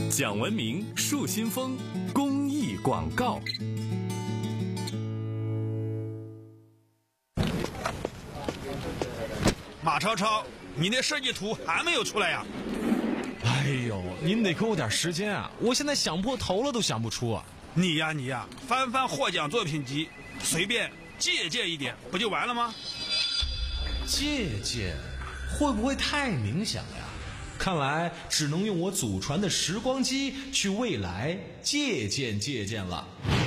讲文明树新风公益广告。 马超超，你那设计图还没有出来呀？ 哎呦，您得给我点时间啊！我现在想破头了都想不出啊！ 你呀，翻翻获奖作品集，随便借鉴一点，不就完了吗？ 借鉴会不会太冥想呀？看来只能用我祖传的时光机去未来借鉴了。